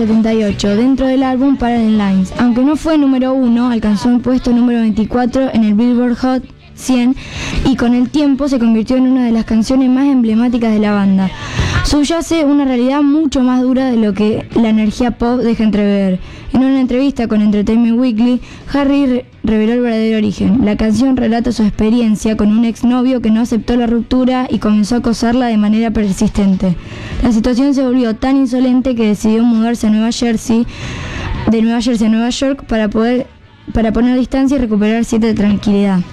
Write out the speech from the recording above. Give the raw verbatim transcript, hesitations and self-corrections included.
setenta y ocho dentro del álbum Parallel Lines. Aunque no fue número uno, alcanzó el puesto número veinticuatro en el Billboard Hot cien y con el tiempo se convirtió en una de las canciones más emblemáticas de la banda. Subyace una realidad mucho más dura de lo que la energía pop deja entrever. En una entrevista con Entertainment Weekly, Harry re- reveló el verdadero origen. La canción relata su experiencia con un exnovio que no aceptó la ruptura y comenzó a acosarla de manera persistente. La situación se volvió tan insolente que decidió mudarse a Nueva Jersey, de Nueva Jersey a Nueva York para poder para poner distancia y recuperar cierta tranquilidad.